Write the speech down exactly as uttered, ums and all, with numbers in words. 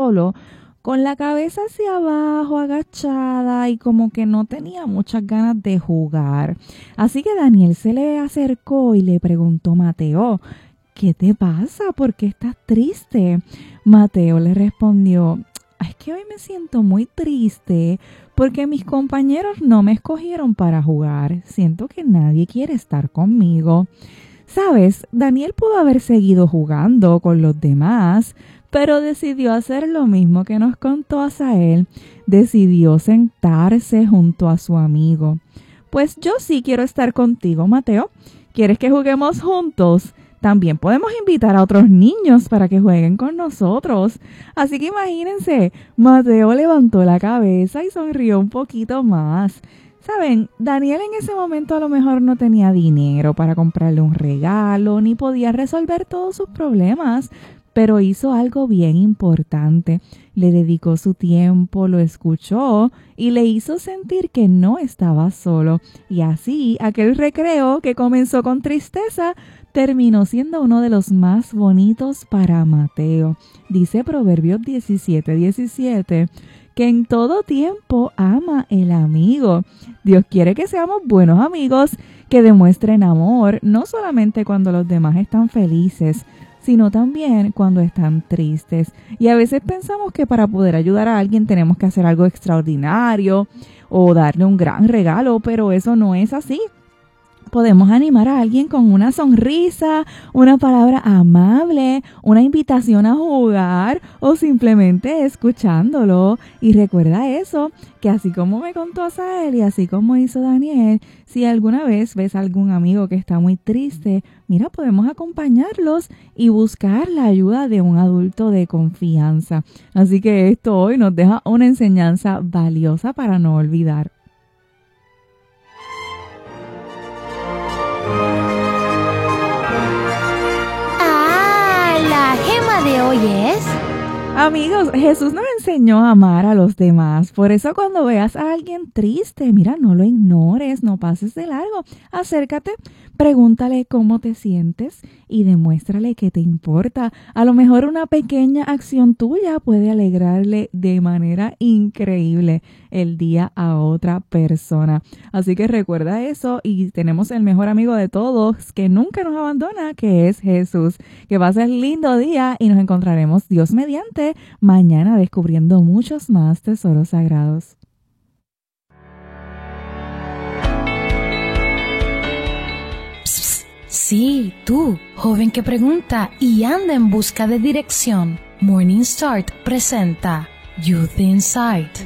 solo, con la cabeza hacia abajo, agachada y como que no tenía muchas ganas de jugar. Así que Daniel se le acercó y le preguntó: Mateo, ¿qué te pasa? ¿Por qué estás triste? Mateo le respondió: es que hoy me siento muy triste porque mis compañeros no me escogieron para jugar. Siento que nadie quiere estar conmigo. ¿Sabes? Daniel pudo haber seguido jugando con los demás, pero decidió hacer lo mismo que nos contó Asael. Decidió sentarse junto a su amigo. Pues yo sí quiero estar contigo, Mateo. ¿Quieres que juguemos juntos? También podemos invitar a otros niños para que jueguen con nosotros. Así que imagínense, Mateo levantó la cabeza y sonrió un poquito más. Saben, Daniel en ese momento a lo mejor no tenía dinero para comprarle un regalo, ni podía resolver todos sus problemas, pero hizo algo bien importante. Le dedicó su tiempo, lo escuchó y le hizo sentir que no estaba solo. Y así, aquel recreo que comenzó con tristeza, terminó siendo uno de los más bonitos para Mateo. Dice Proverbios diecisiete diecisiete que en todo tiempo ama el amigo. Dios quiere que seamos buenos amigos, que demuestren amor, no solamente cuando los demás están felices, sino también cuando están tristes. Y a veces pensamos que para poder ayudar a alguien tenemos que hacer algo extraordinario o darle un gran regalo, pero eso no es así. Podemos animar a alguien con una sonrisa, una palabra amable, una invitación a jugar o simplemente escuchándolo. Y recuerda eso, que así como me contó Asael y así como hizo Daniel, si alguna vez ves a algún amigo que está muy triste, mira, podemos acompañarlos y buscar la ayuda de un adulto de confianza. Así que esto hoy nos deja una enseñanza valiosa para no olvidar. Ah, la gema de hoy es... Amigos, Jesús nos enseñó a amar a los demás. Por eso cuando veas a alguien triste, mira, no lo ignores, no pases de largo. Acércate, pregúntale cómo te sientes y demuéstrale que te importa. A lo mejor una pequeña acción tuya puede alegrarle de manera increíble el día a otra persona. Así que recuerda eso y tenemos el mejor amigo de todos que nunca nos abandona, que es Jesús. Que pases lindo día y nos encontraremos Dios mediante mañana descubriendo muchos más tesoros sagrados. Psst, sí, tú, joven que pregunta y anda en busca de dirección. Morning Start presenta Youth Insight.